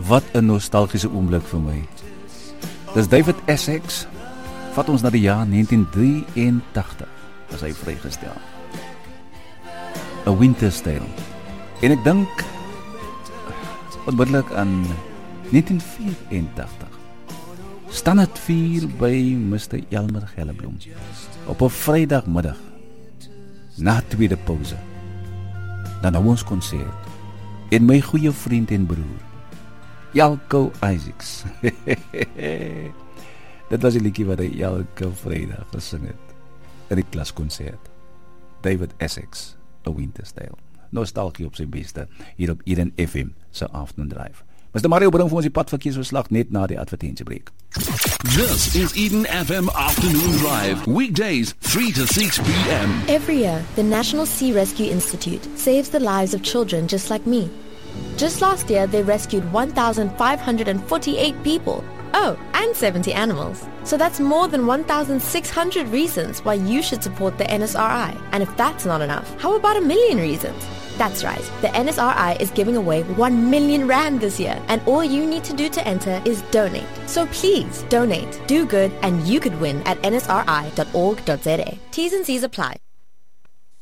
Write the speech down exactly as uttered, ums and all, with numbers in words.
Wat 'n nostalgiese oomblik vir my. Dis David Essex. Vat ons na die jaar negentien drieëntagtig, as hy vrygestel. A Winter's Tale. En ek dink onmiddellik aan negentien vyerentagtig. Standaard vier by mister Elmer Gelleblom. Op 'n Vrydagmiddag, na tweede pauze. Dan nou ons konsert. En my goeie vriend en broer, Jalko Isaacs. Dit was die liedjie wat hy elke Vrydag gesing het in die klaskonsert. David Essex, A Winter's Tale. Nostalgie op sy beste, hier op Eden F M se Afternoon Drive. mister Mario bring vir ons die padverkeersverslag net na die advertentiebreek. This is Eden F M Afternoon Drive, weekdays three to six p m. Every year, the National Sea Rescue Institute saves the lives of children just like me. Just last year, they rescued one thousand five hundred forty-eight people. Oh, and seventy animals. So that's more than one thousand six hundred reasons why you should support the N S R I. And if that's not enough, how about a million reasons? That's right, the N S R I is giving away one million rand this year, and all you need to do to enter is donate. So please, donate, do good, and you could win at n s r i dot org dot z a. T's and C's apply.